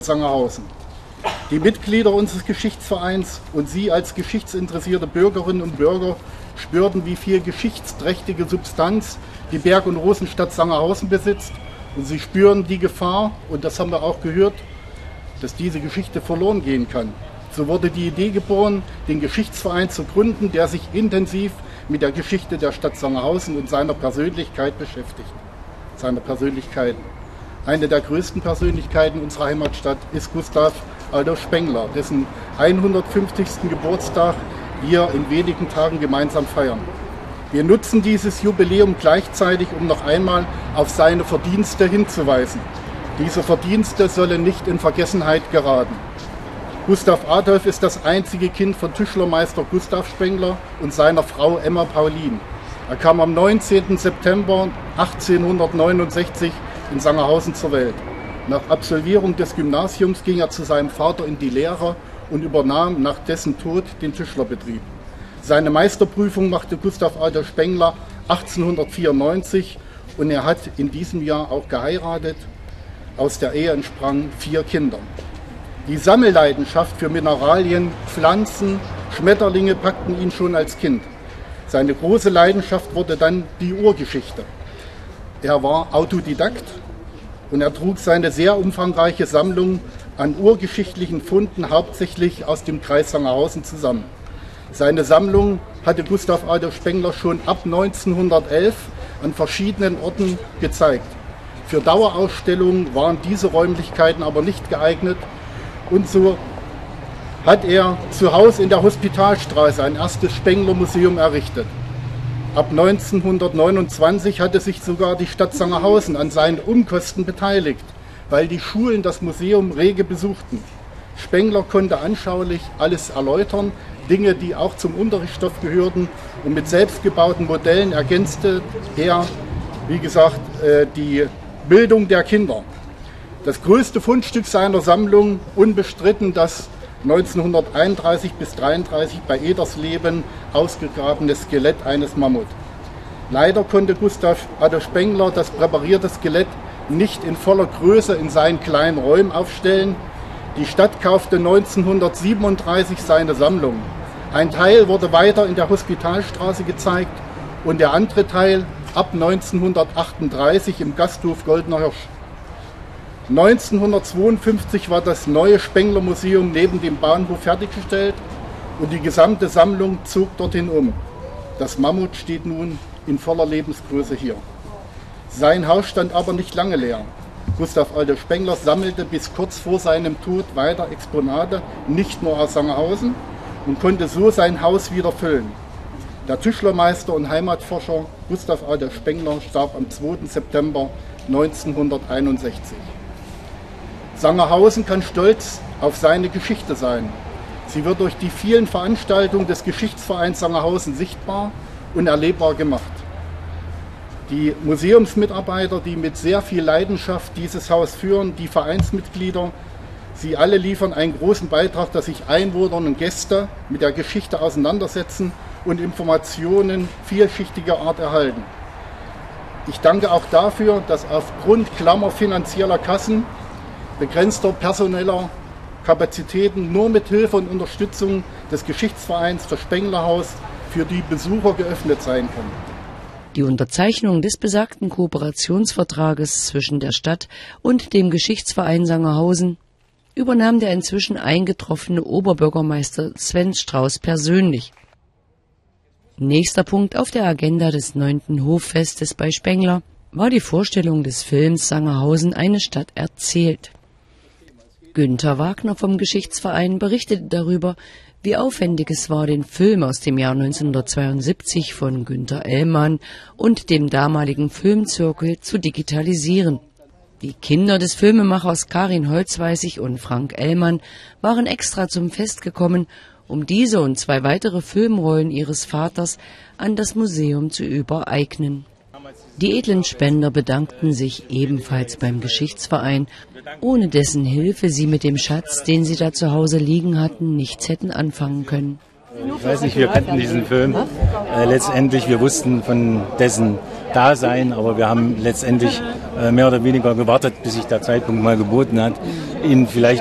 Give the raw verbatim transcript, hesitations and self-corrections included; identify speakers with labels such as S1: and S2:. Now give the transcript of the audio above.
S1: Sangerhausen. Die Mitglieder unseres Geschichtsvereins und Sie als geschichtsinteressierte Bürgerinnen und Bürger spürten, wie viel geschichtsträchtige Substanz die Berg- und Rosenstadt Sangerhausen besitzt. Und Sie spüren die Gefahr, und das haben wir auch gehört, dass diese Geschichte verloren gehen kann. So wurde die Idee geboren, den Geschichtsverein zu gründen, der sich intensiv mit der Geschichte der Stadt Sangerhausen und seiner Persönlichkeit beschäftigt. Seiner Persönlichkeiten. Eine der größten Persönlichkeiten unserer Heimatstadt ist Gustav Adolf Spengler, dessen hundertfünfzigsten Geburtstag wir in wenigen Tagen gemeinsam feiern. Wir nutzen dieses Jubiläum gleichzeitig, um noch einmal auf seine Verdienste hinzuweisen. Diese Verdienste sollen nicht in Vergessenheit geraten. Gustav Adolf ist das einzige Kind von Tischlermeister Gustav Spengler und seiner Frau Emma Paulin. Er kam am neunzehnten September achtzehnhundertneunundsechzig in Sangerhausen zur Welt. Nach Absolvierung des Gymnasiums ging er zu seinem Vater in die Lehre und übernahm nach dessen Tod den Tischlerbetrieb. Seine Meisterprüfung machte Gustav Adolf Spengler achtzehnhundertvierundneunzig und er hat in diesem Jahr auch geheiratet. Aus der Ehe entsprangen vier Kinder. Die Sammelleidenschaft für Mineralien, Pflanzen, Schmetterlinge packten ihn schon als Kind. Seine große Leidenschaft wurde dann die Urgeschichte. Er war Autodidakt und er trug seine sehr umfangreiche Sammlung an urgeschichtlichen Funden hauptsächlich aus dem Kreis Sangerhausen zusammen. Seine Sammlung hatte Gustav Adolf Spengler schon ab neunzehnhundertelf an verschiedenen Orten gezeigt. Für Dauerausstellungen waren diese Räumlichkeiten aber nicht geeignet und so hat er zu Hause in der Hospitalstraße ein erstes Spengler-Museum errichtet. Ab neunzehnhundertneunundzwanzig hatte sich sogar die Stadt Sangerhausen an seinen Umkosten beteiligt, weil die Schulen das Museum rege besuchten. Spengler konnte anschaulich alles erläutern, Dinge, die auch zum Unterrichtsstoff gehörten, und mit selbstgebauten Modellen ergänzte er, wie gesagt, die Bildung der Kinder. Das größte Fundstück seiner Sammlung, unbestritten das neunzehnhunderteinunddreißig bis dreiunddreißig bei Edersleben ausgegrabene Skelett eines Mammut. Leider konnte Gustav Adolf Spengler das präparierte Skelett nicht in voller Größe in seinen kleinen Räumen aufstellen. Die Stadt kaufte neunzehnhundertsiebenunddreißig seine Sammlung. Ein Teil wurde weiter in der Hospitalstraße gezeigt und der andere Teil ab neunzehnhundertachtunddreißig im Gasthof Goldener Hirsch. neunzehnhundertzweiundfünfzig war das neue Spengler-Museum neben dem Bahnhof fertiggestellt und die gesamte Sammlung zog dorthin um. Das Mammut steht nun in voller Lebensgröße hier. Sein Haus stand aber nicht lange leer. Gustav Adolf Spengler sammelte bis kurz vor seinem Tod weiter Exponate, nicht nur aus Sangerhausen, und konnte so sein Haus wieder füllen. Der Tischlermeister und Heimatforscher Gustav Adolf Spengler starb am zweiten September neunzehnhunderteinundsechzig. Sangerhausen kann stolz auf seine Geschichte sein. Sie wird durch die vielen Veranstaltungen des Geschichtsvereins Sangerhausen sichtbar und erlebbar gemacht. Die Museumsmitarbeiter, die mit sehr viel Leidenschaft dieses Haus führen, die Vereinsmitglieder, sie alle liefern einen großen Beitrag, dass sich Einwohner und Gäste mit der Geschichte auseinandersetzen und Informationen vielschichtiger Art erhalten. Ich danke auch dafür, dass aufgrund Klammer finanzieller Kassen, begrenzter personeller Kapazitäten nur mit Hilfe und Unterstützung des Geschichtsvereins das Spenglerhaus für die Besucher geöffnet sein kann.
S2: Die Unterzeichnung des besagten Kooperationsvertrages zwischen der Stadt und dem Geschichtsverein Sangerhausen übernahm der inzwischen eingetroffene Oberbürgermeister Sven Strauß persönlich. Nächster Punkt auf der Agenda des neunten Hoffestes bei Spengler war die Vorstellung des Films Sangerhausen, eine Stadt erzählt. Günter Wagner vom Geschichtsverein berichtete darüber, wie aufwendig es war, den Film aus dem Jahr neunzehnhundertzweiundsiebzig von Günter Ellmann und dem damaligen Filmzirkel zu digitalisieren. Die Kinder des Filmemachers Karin Holzweisig und Frank Ellmann waren extra zum Fest gekommen, um diese und zwei weitere Filmrollen ihres Vaters an das Museum zu übereignen. Die edlen Spender bedankten sich ebenfalls beim Geschichtsverein, ohne dessen Hilfe sie mit dem Schatz, den sie da zu Hause liegen hatten, nichts hätten anfangen können.
S3: Ich weiß nicht, wir kannten diesen Film. Äh, letztendlich, wir wussten von dessen Dasein, aber wir haben letztendlich äh, mehr oder weniger gewartet, bis sich der Zeitpunkt mal geboten hat. ihn vielleicht